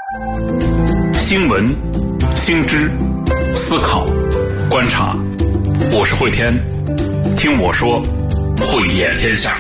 新闻、新知、思考、观察，我是慧天，听我说，慧眼天下。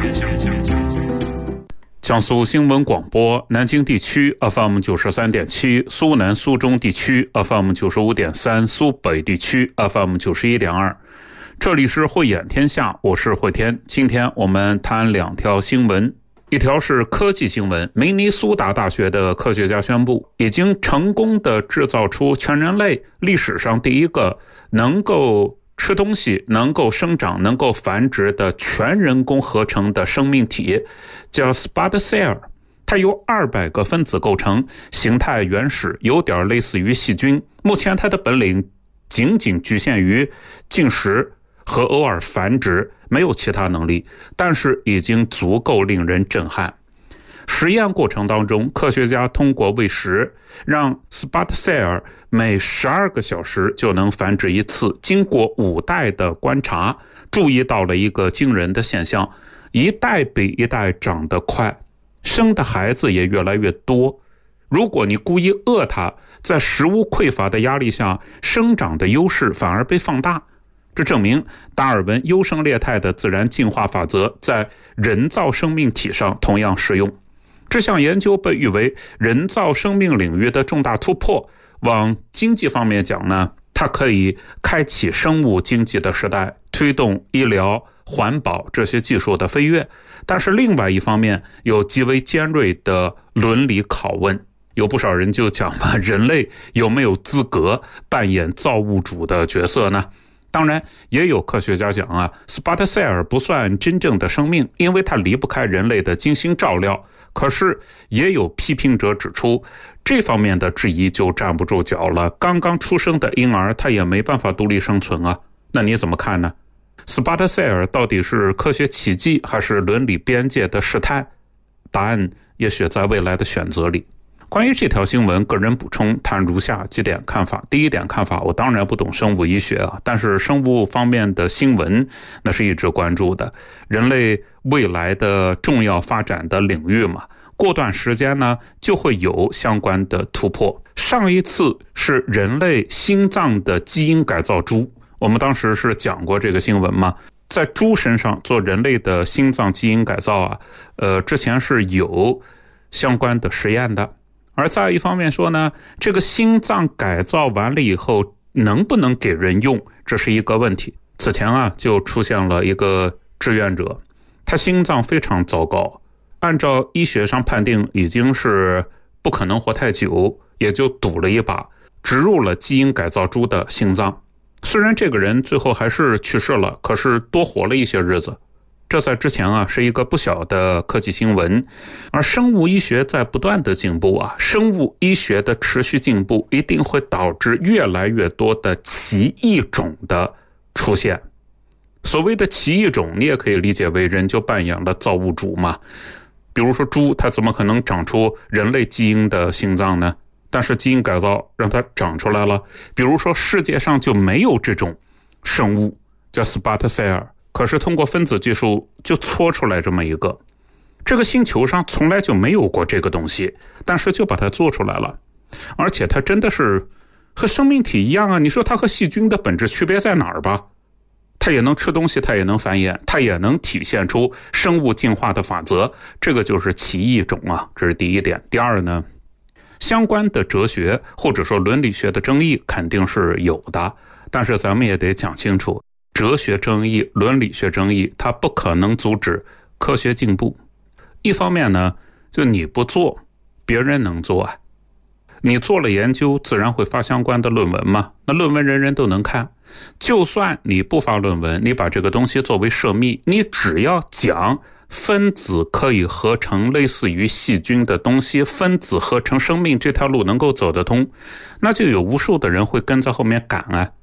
江苏新闻广播南京地区 FM 93.7， 苏南苏中地区 FM 95.3， 苏北地区 FM 91.2。这里是慧眼天下，我是慧天。今天我们谈两条新闻，一条是科技新闻。明尼苏达大学的科学家宣布，已经成功的制造出全人类历史上第一个能够吃东西、能够生长、能够繁殖的全人工合成的生命体，叫 Spotted Cell。 它由200个分子构成，形态原始，有点类似于细菌。目前它的本领仅仅局限于进食和偶尔繁殖，没有其他能力，但是已经足够令人震撼。实验过程当中，科学家通过喂食让 Spotted Cell 每12个小时就能繁殖一次。经过5代的观察，注意到了一个惊人的现象，一代比一代长得快，生的孩子也越来越多。如果你故意饿它，在食物匮乏的压力下，生长的优势反而被放大。这证明达尔文优胜劣汰的自然进化法则在人造生命体上同样适用。这项研究被誉为人造生命领域的重大突破。往经济方面讲呢，它可以开启生物经济的时代，推动医疗、环保这些技术的飞跃。但是另外一方面，有极为尖锐的伦理拷问。有不少人就讲吧，人类有没有资格扮演造物主的角色呢？当然也有科学家讲啊 Spotted Cell 不算真正的生命，因为它离不开人类的精心照料。可是也有批评者指出，这方面的质疑就站不住脚了。刚刚出生的婴儿他也没办法独立生存啊，那你怎么看呢？ Spotted Cell 到底是科学奇迹还是伦理边界的试探？答案也许在未来的选择里。关于这条新闻，个人补充谈如下几点看法。第一点看法，我当然不懂生物医学啊，但是生物方面的新闻那是一直关注的，人类未来的重要发展的领域嘛，过段时间呢就会有相关的突破。上一次是人类心脏的基因改造猪，我们当时是讲过这个新闻嘛，在猪身上做人类的心脏基因改造啊，之前是有相关的实验的。而再一方面说呢，这个心脏改造完了以后能不能给人用，这是一个问题。此前啊就出现了一个志愿者，他心脏非常糟糕，按照医学上判定已经是不可能活太久，也就赌了一把，植入了基因改造猪的心脏。虽然这个人最后还是去世了，可是多活了一些日子。这在之前啊是一个不小的科技新闻。而生物医学在不断的进步啊，生物医学的持续进步一定会导致越来越多的奇异种的出现。所谓的奇异种，你也可以理解为人就扮演了造物主嘛。比如说猪，它怎么可能长出人类基因的心脏呢？但是基因改造让它长出来了。比如说世界上就没有这种生物叫 Spotted Cell，可是通过分子技术就搓出来这么一个，这个星球上从来就没有过这个东西，但是就把它做出来了。而且它真的是和生命体一样啊，你说它和细菌的本质区别在哪儿吧？它也能吃东西，它也能繁衍，它也能体现出生物进化的法则，这个就是奇异种啊，这是第一点。第二呢，相关的哲学或者说伦理学的争议肯定是有的，但是咱们也得讲清楚，哲学争议、伦理学争议，它不可能阻止科学进步。一方面呢，就你不做，别人能做啊。你做了研究，自然会发相关的论文嘛。那论文人人都能看。就算你不发论文，你把这个东西作为涉密，你只要讲分子可以合成类似于细菌的东西，分子合成生命这条路能够走得通，那就有无数的人会跟在后面赶啊。